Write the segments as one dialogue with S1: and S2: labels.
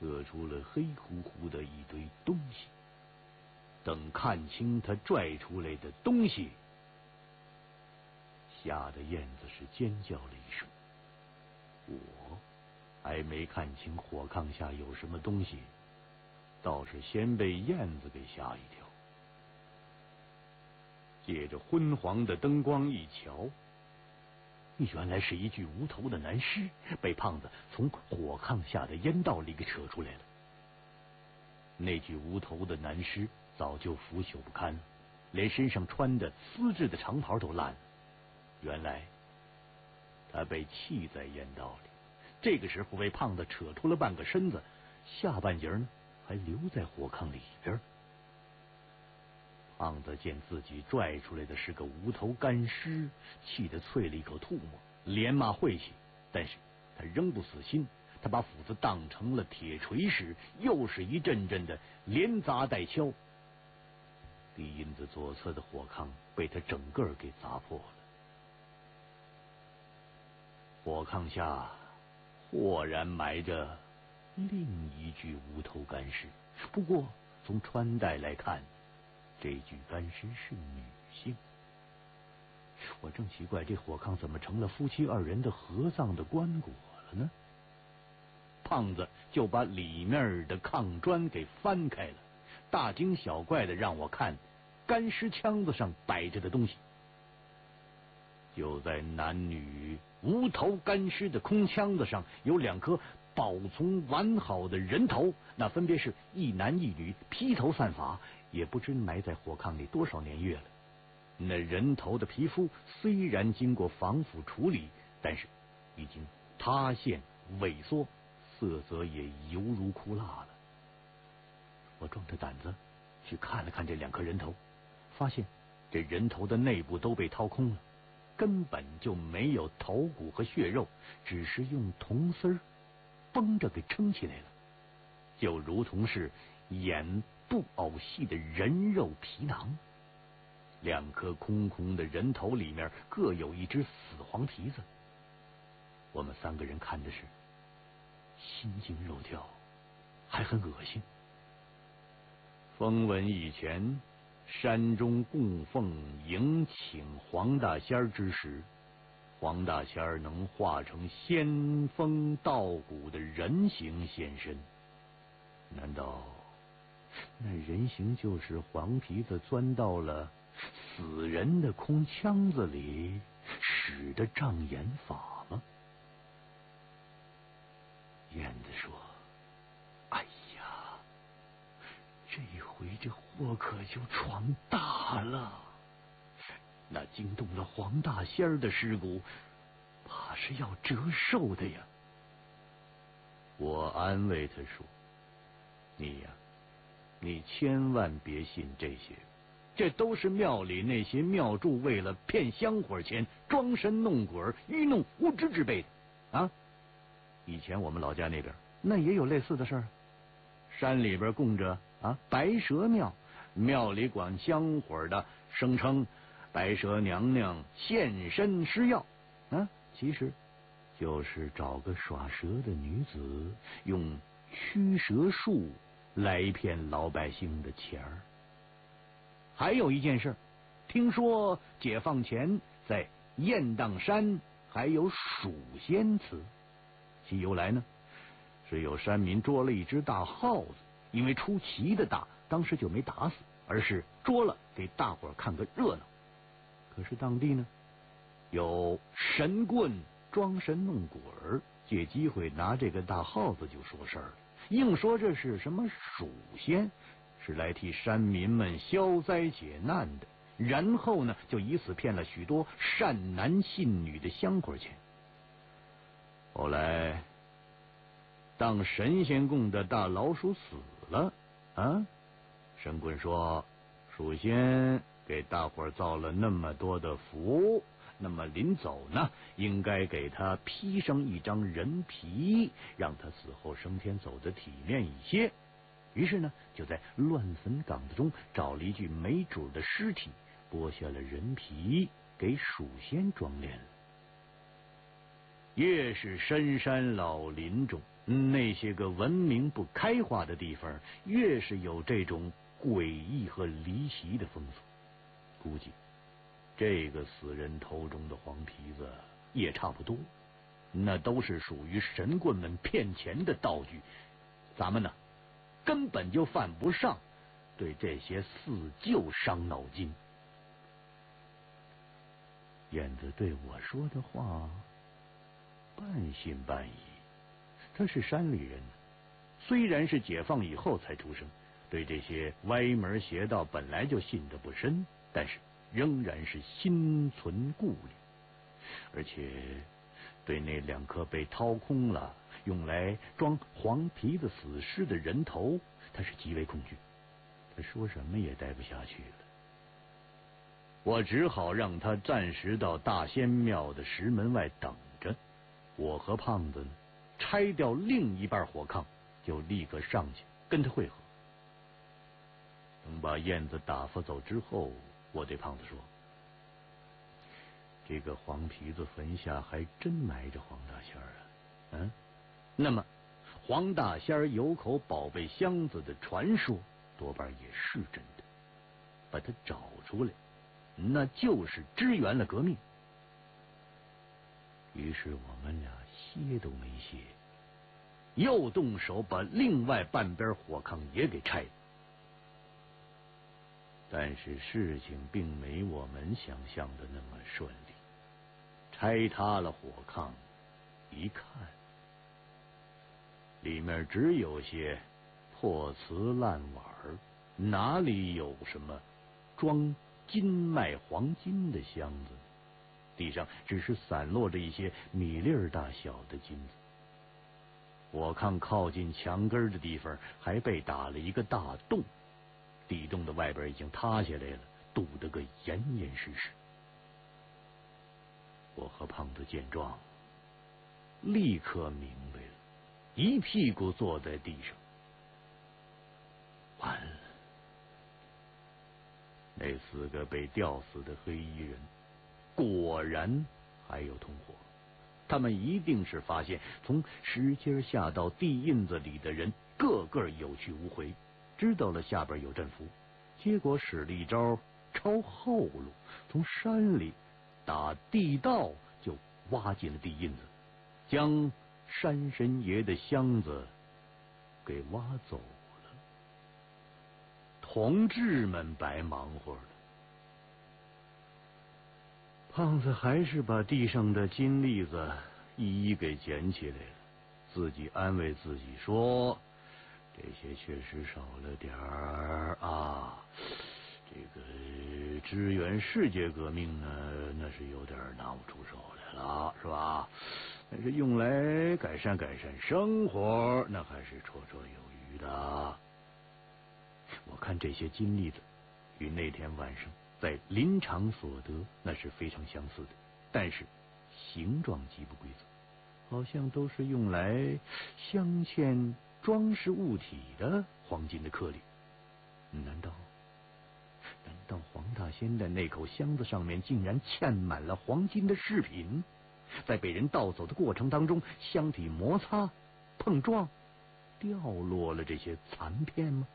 S1: 测出了黑乎乎的一堆东西。等看清他拽出来的东西，吓得燕子是尖叫了一声。我还没看清火炕下有什么东西，倒是先被燕子给吓一跳。借着昏黄的灯光一瞧，原来是一具无头的男尸被胖子从火炕下的烟道里给扯出来了。那具无头的男尸早就腐朽不堪了，连身上穿的丝质的长袍都烂了。原来他被弃在烟道里，这个时候被胖子扯出了半个身子，下半截呢还留在火炕里边。胖子见自己拽出来的是个无头干尸，气得啐了一口唾沫，连骂晦气。但是他仍不死心，他把斧子当成了铁锤时，又是一阵阵的连砸带敲。地阴子左侧的火炕被他整个给砸破了。火炕下豁然埋着另一具无头干尸，不过从穿戴来看，这具干尸是女性。我正奇怪这火炕怎么成了夫妻二人的合葬的棺椁了呢？胖子就把里面的炕砖给翻开了，大惊小怪的让我看干尸腔子上摆着的东西。就在男女无头干尸的空腔子上，有2颗保存完好的人头，那分别是一男一女，披头散发，也不知埋在火炕里多少年月了。那人头的皮肤虽然经过防腐处理，但是已经塌陷萎缩，色泽也犹如枯蜡了。我壮着胆子去看了看这2颗人头，发现这人头的内部都被掏空了，根本就没有头骨和血肉，只是用铜丝绷着给撑起来了，就如同是演布偶戏的人肉皮囊。2颗空空的人头里面各有一只死黄皮子。我们3个人看的是心惊肉跳，还很恶心。风闻以前山中供奉迎请黄大仙之时，黄大仙能化成仙风道骨的人形现身。难道那人形就是黄皮子钻到了死人的空腔子里使的障眼法吗？燕子说：哎呀，这回这祸可就闯大了，那惊动了黄大仙的尸骨怕是要折寿的呀。我安慰他说：你呀，你千万别信这些，这都是庙里那些庙祝为了骗香火钱装神弄鬼愚弄无知之辈的啊！以前我们老家那边那也有类似的事儿，山里边供着白蛇庙，庙里管香火的声称白蛇娘娘现身施药其实就是找个耍蛇的女子，用驱蛇术来骗老百姓的钱儿。还有一件事，听说解放前在雁荡山还有蜀仙祠，其由来呢，是有山民捉了一只大耗子，因为出奇的大，当时就没打死，而是捉了给大伙看个热闹。可是当地呢，有神棍装神弄鬼儿，借机会拿这个大耗子就说事儿了，硬说这是什么蜀仙，是来替山民们消灾解难的，然后呢就以此骗了许多善男信女的香火钱。后来当神仙供的大老鼠死了神棍说蜀仙给大伙造了那么多的福，那么临走呢应该给他披上一张人皮，让他死后升天走得体面一些。于是呢就在乱坟岗子中找了一具没主的尸体，剥下了人皮给蜀仙装殓了。越是深山老林中， 那些个文明不开化的地方，越是有这种诡异和离奇的风俗。估计这个死人头中的黄皮子也差不多，那都是属于神棍们骗钱的道具。咱们呢，根本就犯不上对这些四旧伤脑筋。燕子对我说的话半信半疑。他是山里人，虽然是解放以后才出生，对这些歪门邪道本来就信得不深，但是仍然是心存顾虑，而且对那2颗被掏空了用来装黄皮子死尸的人头，他是极为恐惧。他说什么也待不下去了。我只好让他暂时到大仙庙的石门外等着。我和胖子呢，拆掉另一半火炕，就立刻上去跟他会合。等把燕子打发走之后，我对胖子说：“这个黄皮子坟下还真埋着黄大仙啊！那么黄大仙有口宝贝箱子的传说，多半也是真的。把它找出来，那就是支援了革命。”于是我们俩歇都没歇，又动手把另外半边火炕也给拆了。但是事情并没我们想象的那么顺利。拆塌了火炕，一看，里面只有些破瓷烂碗，哪里有什么装金脉黄金的箱子？地上只是散落着一些米粒大小的金子。火炕靠近墙根的地方还被打了一个大洞，地洞的外边已经塌下来了，堵得个严严实实。我和胖子见状，立刻明白了，一屁股坐在地上。完了，那4个被吊死的黑衣人果然还有同伙。他们一定是发现从石阶下到地印子里的人个个有去无回，知道了下边有阵符，结果使了一招抄后路，从山里打地道就挖进了地印子，将山神爷的箱子给挖走了。同志们白忙活了。胖子还是把地上的金粒子一一给捡起来了，自己安慰自己说：“这些确实少了点儿啊，这个支援世界革命呢，那是有点拿不出手来了，是吧？但是用来改善生活，那还是绰绰有余的。”我看这些金粒子与那天晚上在林场所得那是非常相似的，但是形状极不规则，好像都是用来镶嵌装饰物体的黄金的颗粒。难道黄大仙的那口箱子上面竟然嵌满了黄金的饰品，在被人盗走的过程当中，箱体摩擦碰撞掉落了这些残片吗？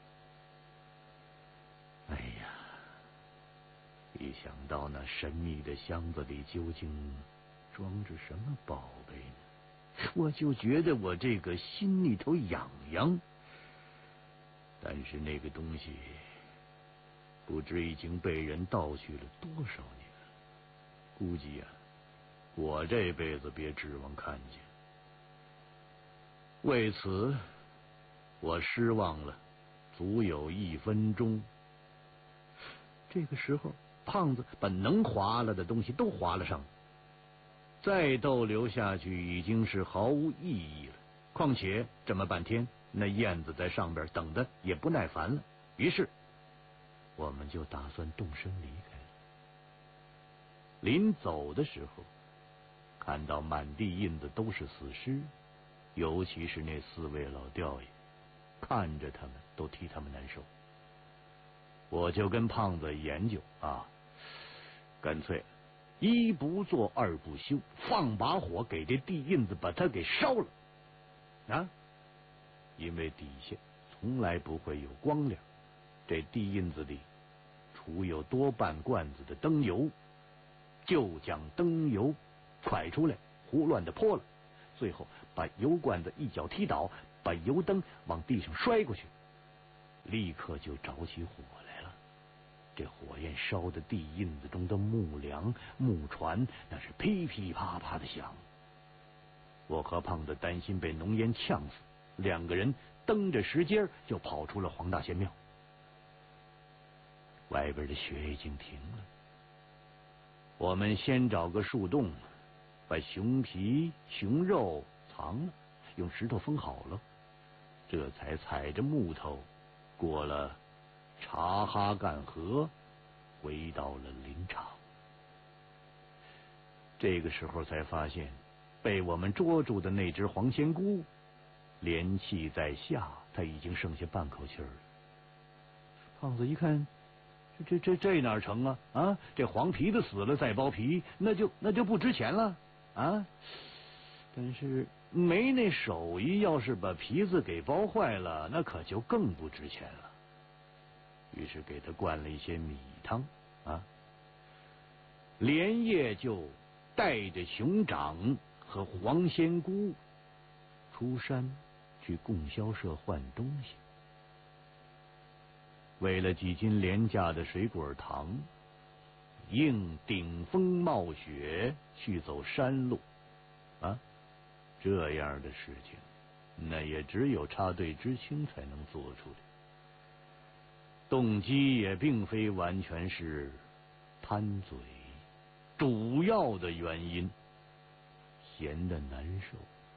S1: 哎呀，一想到那神秘的箱子里究竟装着什么宝贝呢，我就觉得我这个心里头痒痒。但是那个东西不知已经被人盗去了多少年了，估计呀，我这辈子别指望看见。为此，我失望了足有1分钟。这个时候，胖子把能划了的东西都划了上来，再逗留下去已经是毫无意义了。况且这么半天，那燕子在上边等的也不耐烦了，于是我们就打算动身离开了。临走的时候，看到满地印子都是死尸，尤其是那4位老吊爷，看着他们都替他们难受。我就跟胖子研究啊，干脆1不做2不休，放把火给这地印子把它给烧了。 啊，因为底下从来不会有光亮，这地印子里除有多半罐子的灯油，就将灯油蒯出来，胡乱的泼了，最后把油罐子一脚踢倒，把油灯往地上摔过去，立刻就着起火来了。这火焰烧的地印子中的木梁、木船，那是噼噼啪啪的响。我和胖子担心被浓烟呛死，两个人蹬着石阶就跑出了黄大仙庙。外边的雪已经停了，我们先找个树洞，把熊皮、熊肉藏了，用石头封好了，这才踩着木头过了察哈干河，回到了林场。这个时候才发现，被我们捉住的那只黄仙姑，连气在下，她已经剩下半口气儿了。胖子一看，这哪成啊？啊，这黄皮子死了再剥皮，那就不值钱了啊！但是没那手艺，要是把皮子给剥坏了，那可就更不值钱了。于是给他灌了一些米汤啊，连夜就带着熊掌和黄仙姑出山去供销社换东西。为了几斤廉价的水果糖，应顶风冒雪去走山路啊！这样的事情，那也只有插队知青才能做出的。动机也并非完全是贪嘴，主要的原因闲得难受。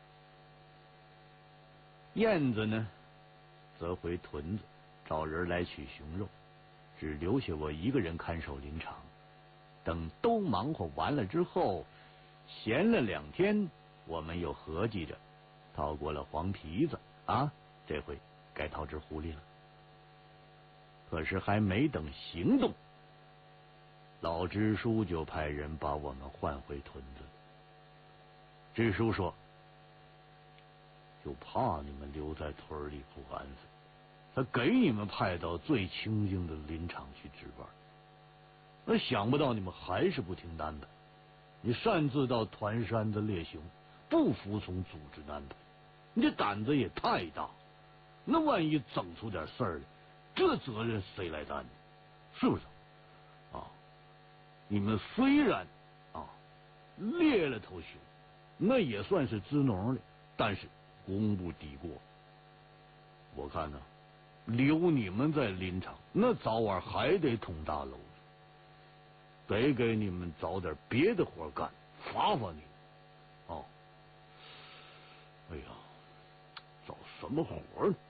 S1: 燕子呢，则回屯子找人来取熊肉，只留下我一个人看守林场。等都忙活完了之后，闲了2天，我们又合计着套过了黄皮子啊，这回该套只狐狸了。可是还没等行动，老支书就派人把我们换回屯子。支书说，就怕你们留在屯里不安分，他给你们派到最清静的林场去值班。那想不到你们还是不听安排，你擅自到团山子猎熊，不服从组织安排，你这胆子也太大。那万一整出点事儿来，这责任谁来担呢？是不是啊？你们虽然啊猎了头熊，那也算是支农的，但是功不抵过。我看呢，留你们在林场，那早晚还得捅大篓子，得给你们找点别的活干，罚罚你们。哦，哎呀，找什么活呢？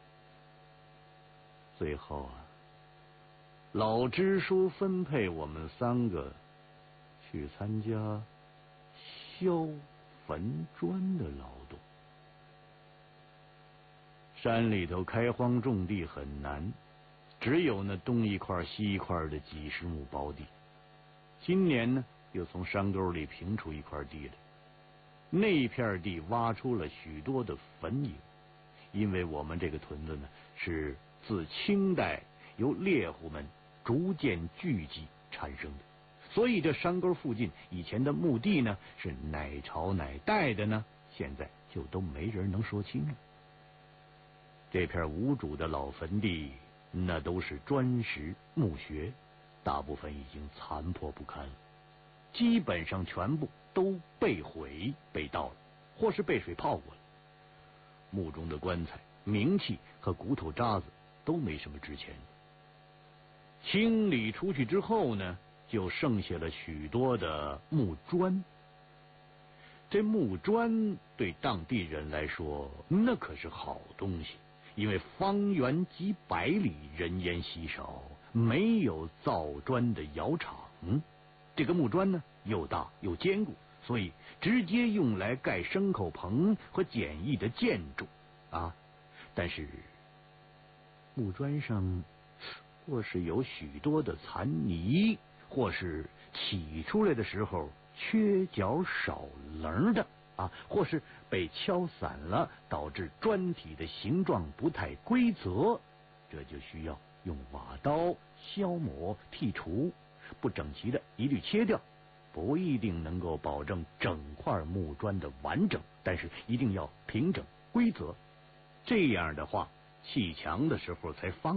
S1: 最后啊，老支书分配我们3个去参加削坟砖的劳动。山里头开荒种地很难，只有那东一块西一块的几10亩包地。今年呢，又从山沟里平出一块地来，那片地挖出了许多的坟茔，因为我们这个屯子呢，是自清代由猎户们逐渐聚集产生的，所以这山沟附近以前的墓地呢，是哪朝哪代的呢？现在就都没人能说清了。这片无主的老坟地，那都是砖石墓穴，大部分已经残破不堪了，基本上全部都被毁被盗了，或是被水泡过了。墓中的棺材、冥器和骨头渣子都没什么值钱的。清理出去之后呢，就剩下了许多的木砖。这木砖对当地人来说，那可是好东西，因为方圆几百里人烟稀少，没有造砖的窑厂。这个木砖呢，又大又坚固，所以直接用来盖牲口棚和简易的建筑啊。但是木砖上或是有许多的残泥，或是起出来的时候缺角少棱的或是被敲散了，导致砖体的形状不太规则，这就需要用瓦刀削磨剔除，不整齐的一律切掉。不一定能够保证整块木砖的完整，但是一定要平整规则，这样的话砌墙的时候才方